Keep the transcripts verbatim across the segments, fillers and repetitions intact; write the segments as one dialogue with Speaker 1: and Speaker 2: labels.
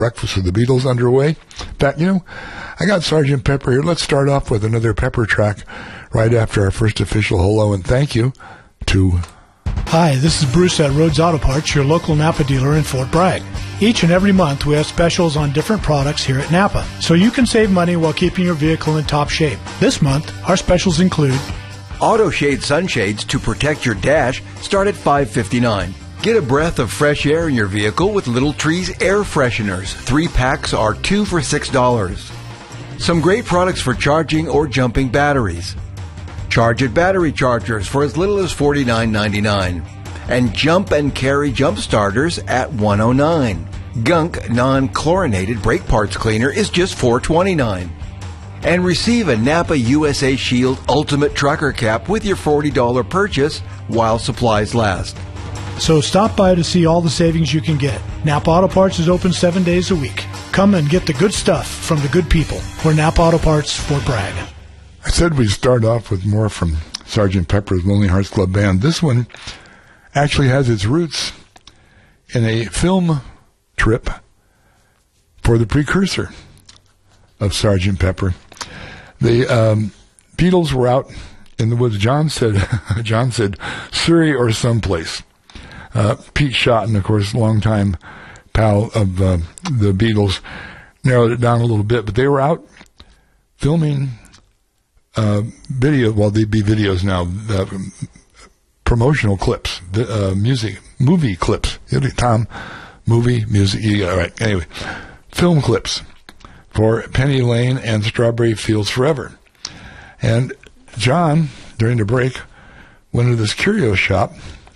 Speaker 1: Breakfast with the Beatles underway. In fact, you know, I got Sergeant Pepper here. Let's start off with another Pepper track right after our first official hello and thank you to...
Speaker 2: Hi, this is Bruce at Rhodes Auto Parts, your local Napa dealer in Fort Bragg. Each and every month we have specials on different products here at Napa, so you can save money while keeping your vehicle in top shape. This month, our specials include
Speaker 3: Auto Shade sunshades to protect your dash start at five fifty-nine. Get a breath of fresh air in your vehicle with Little Trees air fresheners. Three packs are two for six dollars. Some great products for charging or jumping batteries. Charge It battery chargers for as little as forty-nine ninety-nine. And Jump and Carry jump starters at one oh nine. Gunk non-chlorinated brake parts cleaner is just four twenty-nine. And receive a Napa U S A Shield Ultimate Trucker Cap with your forty dollars purchase while supplies last.
Speaker 2: So stop by to see all the savings you can get. Napa Auto Parts is open seven days a week. Come and get the good stuff from the good people. We're Napa Auto Parts, Fort Bragg.
Speaker 1: I said we'd start off with more from Sergeant Pepper's Lonely Hearts Club Band. This one actually has its roots in a film trip for the precursor of Sergeant Pepper. The um, Beatles were out in the woods. John said, John said, Surrey or someplace. Uh, Pete Shotton, of course, longtime pal of uh, the Beatles, narrowed it down a little bit, but they were out filming uh, video, well, they'd be videos now, uh, promotional clips, uh, music, movie clips. Tom, movie, music, you got it right. Anyway, film clips for Penny Lane and Strawberry Fields Forever. And John, during the break, went to this curio shop,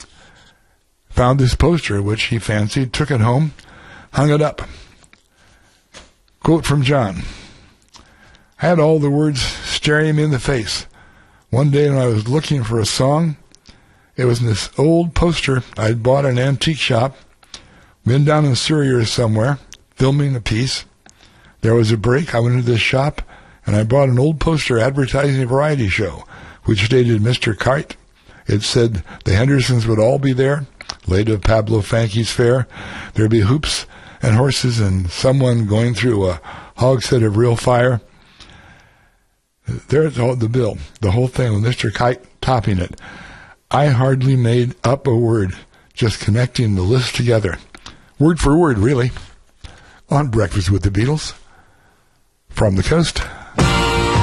Speaker 1: found this poster, which he fancied, took it home, hung it up. Quote from John: I had all the words staring me in the face. One day when I was looking for a song, it was in this old poster I'd bought at an antique shop, been down in Surrey or somewhere, filming a piece. There was a break. I went into this shop, and I bought an old poster advertising a variety show, which stated Mister Kite. It said the Hendersons would all be there, late of Pablo Fanke's fair. There'd be hoops and horses and someone going through a hogshead of real fire. There's all the bill, the whole thing with Mister Kite topping it. I hardly made up a word, just connecting the list together. Word for word, really. On Breakfast with the Beatles. From the coast